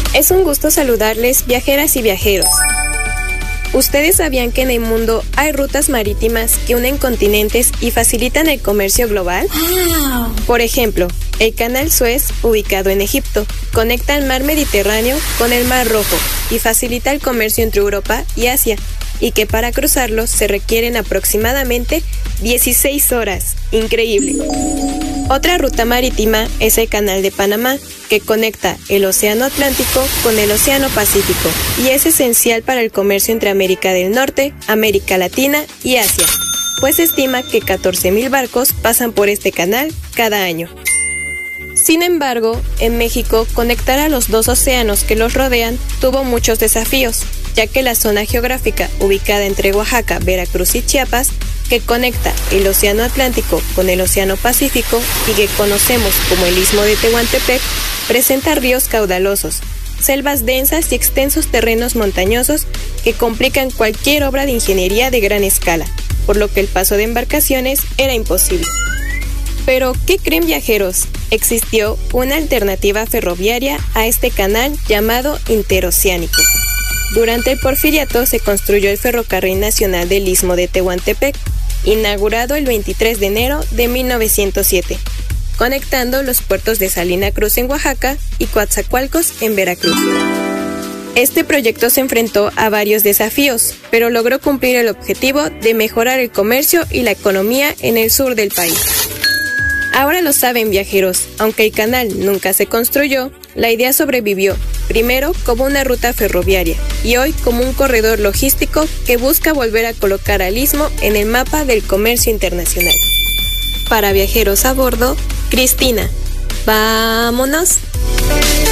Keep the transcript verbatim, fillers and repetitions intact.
Es un gusto saludarles, viajeras y viajeros. ¿Ustedes sabían que en el mundo hay rutas marítimas que unen continentes y facilitan el comercio global? Wow. Por ejemplo, el Canal Suez, ubicado en Egipto, conecta el mar Mediterráneo con el Mar Rojo y facilita el comercio entre Europa y Asia, y que para cruzarlo se requieren aproximadamente dieciséis horas. ¡Increíble! Otra ruta marítima es el Canal de Panamá, que conecta el Océano Atlántico con el Océano Pacífico y es esencial para el comercio entre América del Norte, América Latina y Asia, pues se estima que catorce mil barcos pasan por este canal cada año. Sin embargo, en México, conectar a los dos océanos que los rodean tuvo muchos desafíos, ya que la zona geográfica ubicada entre Oaxaca, Veracruz y Chiapas, que conecta el Océano Atlántico con el Océano Pacífico y que conocemos como el Istmo de Tehuantepec, presenta ríos caudalosos, selvas densas y extensos terrenos montañosos que complican cualquier obra de ingeniería de gran escala, por lo que el paso de embarcaciones era imposible. Pero, ¿qué creen, viajeros? Existió una alternativa ferroviaria a este canal llamado interoceánico. Durante el Porfiriato se construyó el Ferrocarril Nacional del Istmo de Tehuantepec, inaugurado el veintitrés de enero de mil novecientos siete, conectando los puertos de Salina Cruz en Oaxaca y Coatzacoalcos en Veracruz. Este proyecto se enfrentó a varios desafíos, pero logró cumplir el objetivo de mejorar el comercio y la economía en el sur del país. Ahora lo saben, viajeros, aunque el canal nunca se construyó, la idea sobrevivió, primero como una ruta ferroviaria y hoy como un corredor logístico que busca volver a colocar al Istmo en el mapa del comercio internacional. Para Viajeros a Bordo, Cristina. ¡Vámonos!